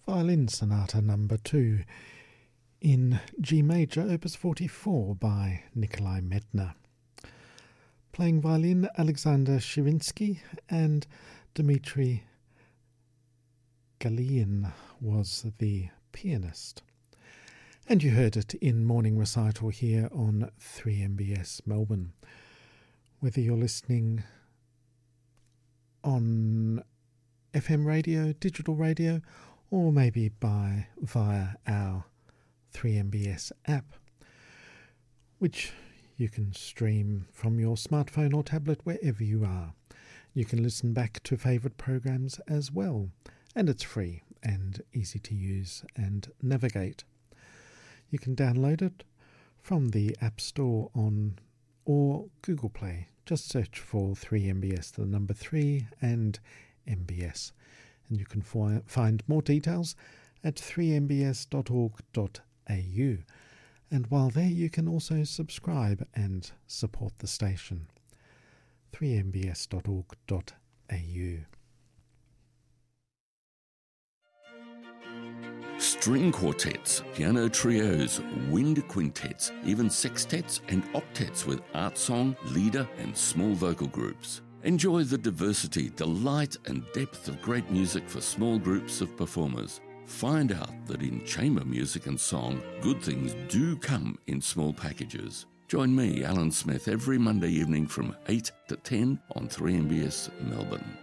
Violin Sonata Number 2 in G Major, Opus 44 by Nikolai Medtner. Playing violin, Alexander Sherinsky, and Dmitry Galyin was the pianist. And you heard it in morning recital here on 3MBS Melbourne. Whether you're listening on FM radio, digital radio, or maybe via our 3MBS app, which you can stream from your smartphone or tablet wherever you are. You can listen back to favourite programs as well, and it's free and easy to use and navigate. You can download it from the App Store or Google Play. Just search for 3MBS, the number 3 and MBS. And you can find more details at 3mbs.org.au. And while there, you can also subscribe and support the station. 3mbs.org.au. String quartets, piano trios, wind quintets, even sextets and octets with art song, leader and small vocal groups. Enjoy the diversity, delight and depth of great music for small groups of performers. Find out that in chamber music and song, good things do come in small packages. Join me, Alan Smith, every Monday evening from 8 to 10 on 3MBS Melbourne.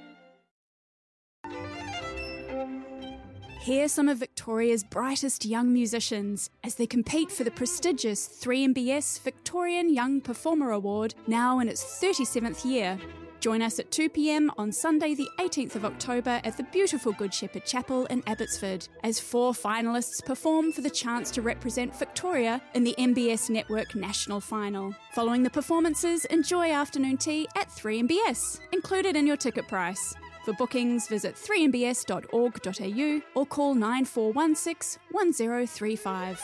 Hear some of Victoria's brightest young musicians as they compete for the prestigious 3MBS Victorian Young Performer Award, now in its 37th year. Join us at 2 p.m. on Sunday the 18th of October at the beautiful Good Shepherd Chapel in Abbotsford, as 4 finalists perform for the chance to represent Victoria in the MBS Network National Final. Following the performances, enjoy afternoon tea at 3MBS, included in your ticket price. For bookings, visit 3mbs.org.au or call 9416 1035.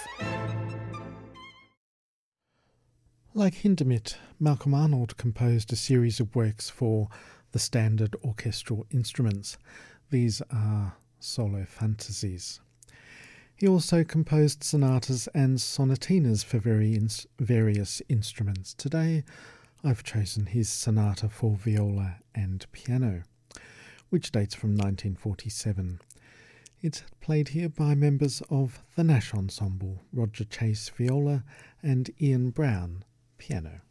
Like Hindemith, Malcolm Arnold composed a series of works for the standard orchestral instruments. These are solo fantasies. He also composed sonatas and sonatinas for various instruments. Today, I've chosen his sonata for viola and piano, which dates from 1947. It's played here by members of the Nash Ensemble, Roger Chase viola and Ian Brown piano.